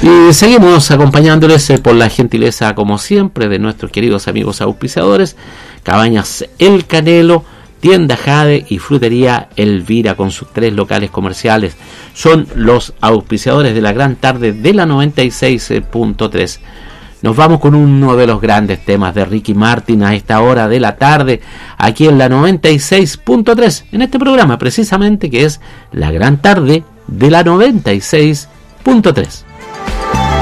Y seguimos acompañándoles por la gentileza, como siempre, de nuestros queridos amigos auspiciadores: Cabañas El Canelo, Tienda Jade y Frutería Elvira, con sus 3 locales comerciales. Son los auspiciadores de la gran tarde de la 96.3. Nos vamos con uno de los grandes temas de Ricky Martin a esta hora de la tarde, aquí en la 96.3, en este programa precisamente, que es la gran tarde de la 96.3.